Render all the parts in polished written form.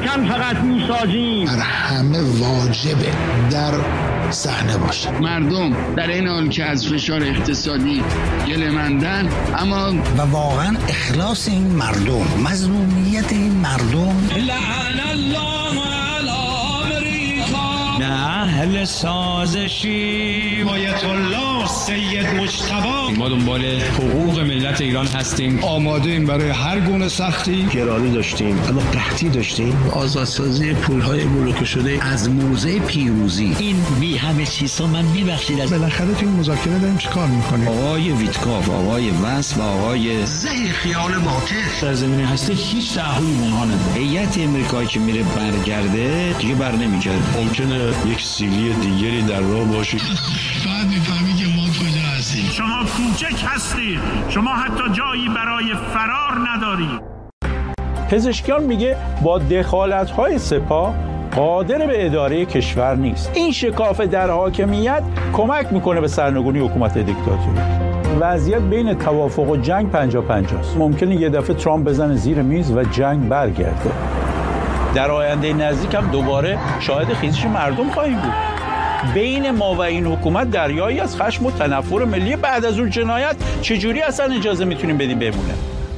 شکن فقط میسازیم. بر همه واجبه در صحنه باشه. مردم در این حال که از فشار اقتصادی گله‌مندن، اما و واقعا اخلاص این مردم، مظلومیت این مردم. لعن الله علی امریکا. نه اهل سازشی آیت الله سید مجتبی. ما دنبال حقوق ملت ایران هستیم، آماده ایم برای هر گونه سختی. گرانی داشتیم، اما قحطی داشتیم. آزادسازی پولهای بلوکه شده از موضع پیروزی. این بی همه چیزا من میبخشید از بالاخره توی مذاکره داریم چیکار میکنیم؟ آقای ویتکاف، آقای وس و آقای زهر خیال باطل در زمینه هستی هیچ تعهدی اونها نداره. هیئت امریکایی که میره برگرده دیگه بر نمیگرده. ممکنه یک سیلی دیگری در راه باشه. بعد میفهمی که ما کجا هستیم. شما کوچک هستید، شما حتی جایی برای فرار ندارید. پزشکیان میگه با دخالت‌های سپاه قادر به اداره کشور نیست. این شکاف در حاکمیت کمک میکنه به سرنگونی حکومت دیکتاتوری. وضعیت بین توافق و جنگ 50-50 است. ممکنه یه دفعه ترامپ بزنه زیر میز و جنگ برگرده. در آینده نزدیک هم دوباره شاهد خیزش مردم خواهیم بود. بین ما و این حکومت دریایی از خشم و تنفر ملی. بعد از اون جنایت چجوری اصلا اجازه میتونیم بدیم بمونه؟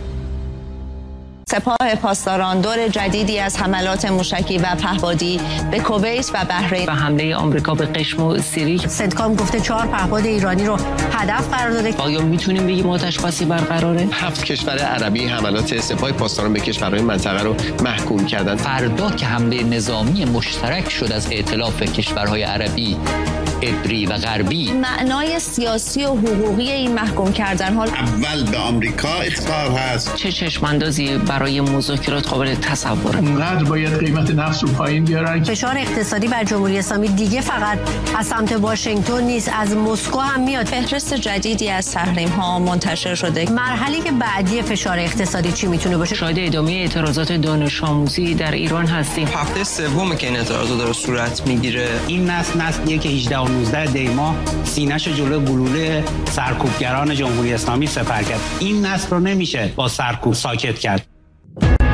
سپاه پاسداران دور جدیدی از حملات موشکی و پهپادی به کویت و بحرین و حمله آمریکا به قشم و سیریک. سنتکام گفته 4 پهپاد ایرانی رو هدف قرار داده. آیا میتونیم بگیم آتش‌بسی برقراره؟ 7 کشور عربی حملات سپاه پاسداران به کشورهای منطقه رو محکوم کردند. فردا که حمله نظامی مشترک شد از ائتلاف کشورهای عربی، عبری و غربی، معنای سیاسی و حقوقی این محکوم کردن ها اول به آمریکا اخطار هست. چه چشماندازی برای مذاکرات قابل تصوره؟ اونقدر باید قیمت نفت رو پایین بیارن. فشار اقتصادی بر جمهوری اسلامی دیگه فقط از سمت واشنگتن نیست، از مسکو هم میاد. فهرست جدیدی از تحریم ها منتشر شده. مرحله که بعدی فشار اقتصادی چی میتونه باشه؟ شاهد ادامه اعتراضات دانش آموزی در ایران هستیم. هفته سوم که این اعتراضات داره صورت میگیره. این نسلیه که 18 و 19 دی ماه سینه‌ش جلوی گلوله سرکوبگران جمهوری اسلامی سپر کرد. این نسل رو نمیشه با سرکوب ساکت کرد.